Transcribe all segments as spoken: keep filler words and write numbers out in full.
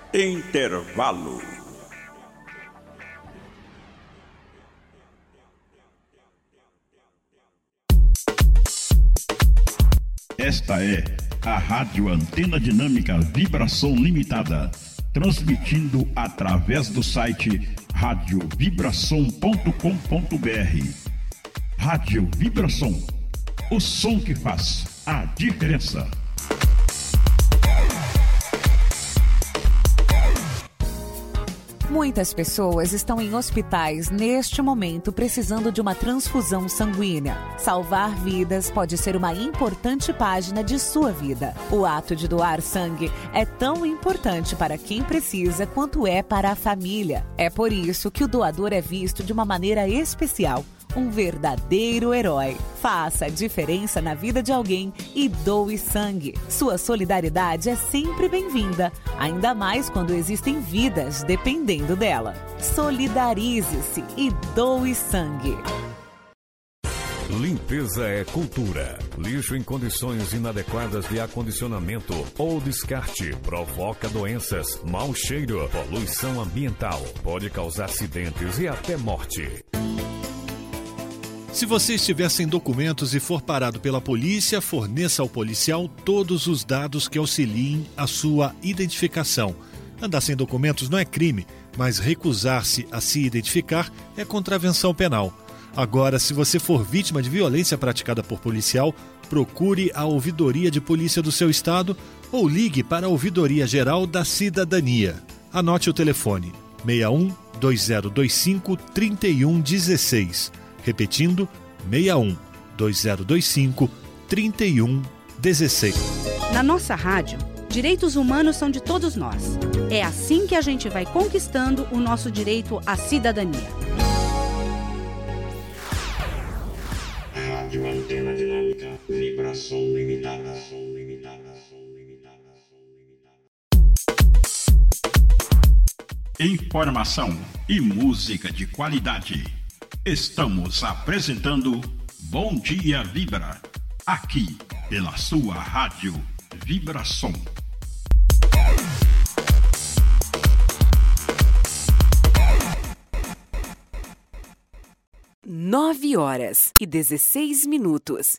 Intervalo. Esta é a Rádio Antena Dinâmica Vibração Limitada, transmitindo através do site rádio vibração ponto com ponto br. Rádio Vibração, o som que faz a diferença. Muitas pessoas estão em hospitais neste momento precisando de uma transfusão sanguínea. Salvar vidas pode ser uma importante página de sua vida. O ato de doar sangue é tão importante para quem precisa quanto é para a família. É por isso que o doador é visto de uma maneira especial. Um verdadeiro herói. Faça a diferença na vida de alguém e doe sangue. Sua solidariedade é sempre bem-vinda, ainda mais quando existem vidas dependendo dela. Solidarize-se e doe sangue. Limpeza é cultura. Lixo em condições inadequadas de acondicionamento ou descarte provoca doenças, mau cheiro, poluição ambiental, pode causar acidentes e até morte. Se você estiver sem documentos e for parado pela polícia, forneça ao policial todos os dados que auxiliem a sua identificação. Andar sem documentos não é crime, mas recusar-se a se identificar é contravenção penal. Agora, se você for vítima de violência praticada por policial, procure a Ouvidoria de Polícia do seu estado ou ligue para a Ouvidoria Geral da Cidadania. Anote o telefone seis um dois zero dois cinco três um um seis. Repetindo, seis um dois zero dois cinco três um um seis. Na nossa rádio, direitos humanos são de todos nós. É assim que a gente vai conquistando o nosso direito à cidadania. Rádio Antena Dinâmica, vibração limitada. Informação e música de qualidade. Estamos apresentando Bom Dia Vibra, aqui pela sua Rádio Vibração. Nove horas e dezesseis minutos.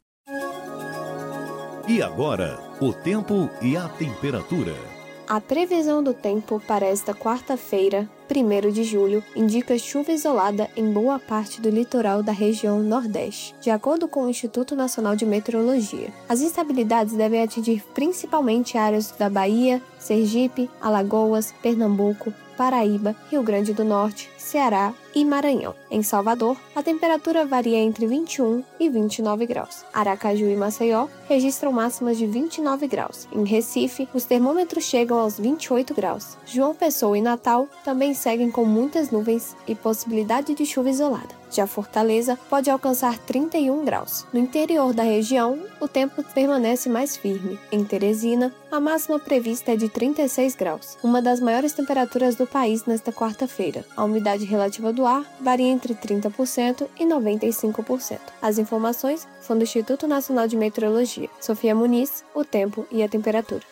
E agora, o tempo e a temperatura. A previsão do tempo para esta quarta-feira, primeiro de julho, indica chuva isolada em boa parte do litoral da região Nordeste, de acordo com o Instituto Nacional de Meteorologia. As instabilidades devem atingir principalmente áreas da Bahia, Sergipe, Alagoas, Pernambuco, Paraíba, Rio Grande do Norte, Ceará e Maranhão. Em Salvador, a temperatura varia entre vinte e um e vinte e nove graus. Aracaju e Maceió registram máximas de vinte e nove graus. Em Recife, os termômetros chegam aos vinte e oito graus. João Pessoa e Natal também seguem com muitas nuvens e possibilidade de chuva isolada. Já Fortaleza pode alcançar trinta e um graus. No interior da região, o tempo permanece mais firme. Em Teresina, a máxima prevista é de trinta e seis graus, uma das maiores temperaturas do país nesta quarta-feira. A umidade relativa do ar varia entre trinta por cento e noventa e cinco por cento. As informações são do Instituto Nacional de Meteorologia. Sofia Muniz, o tempo e a temperatura.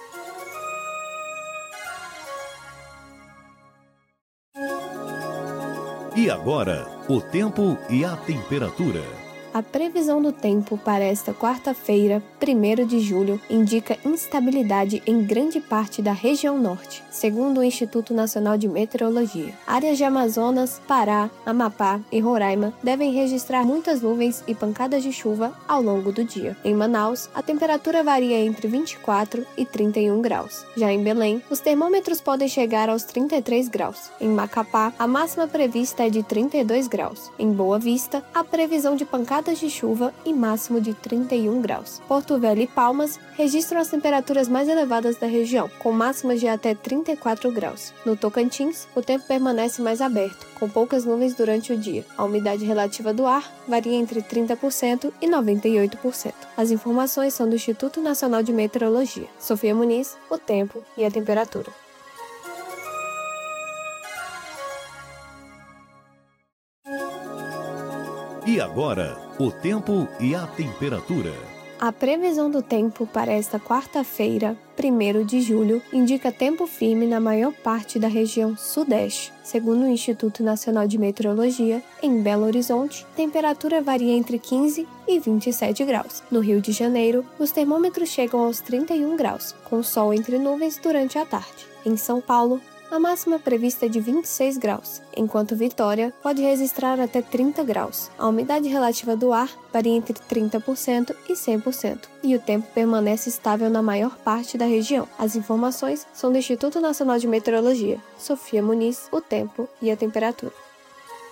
E agora, o tempo e a temperatura. A previsão do tempo para esta quarta-feira, primeiro de julho, indica instabilidade em grande parte da região norte, segundo o Instituto Nacional de Meteorologia. Áreas de Amazonas, Pará, Amapá e Roraima devem registrar muitas nuvens e pancadas de chuva ao longo do dia. Em Manaus, a temperatura varia entre vinte e quatro e trinta e um graus. Já em Belém, os termômetros podem chegar aos trinta e três graus. Em Macapá, a máxima prevista é de trinta e dois graus. Em Boa Vista, a previsão de pancadas de chuva e máximo de trinta e um graus. Porto Velho e Palmas registram as temperaturas mais elevadas da região, com máximas de até trinta e quatro graus. No Tocantins, o tempo permanece mais aberto, com poucas nuvens durante o dia. A umidade relativa do ar varia entre trinta por cento e noventa e oito por cento. As informações são do Instituto Nacional de Meteorologia. Sofia Muniz, o tempo e a temperatura. E agora, o tempo e a temperatura. A previsão do tempo para esta quarta-feira, primeiro de julho, indica tempo firme na maior parte da região sudeste. Segundo o Instituto Nacional de Meteorologia, em Belo Horizonte, temperatura varia entre quinze e vinte e sete graus. No Rio de Janeiro, os termômetros chegam aos trinta e um graus, com sol entre nuvens durante a tarde. Em São Paulo, a máxima prevista é de vinte e seis graus, enquanto Vitória pode registrar até trinta graus. A umidade relativa do ar varia entre trinta por cento e cem por cento, e o tempo permanece estável na maior parte da região. As informações são do Instituto Nacional de Meteorologia. Sofia Muniz, o tempo e a temperatura.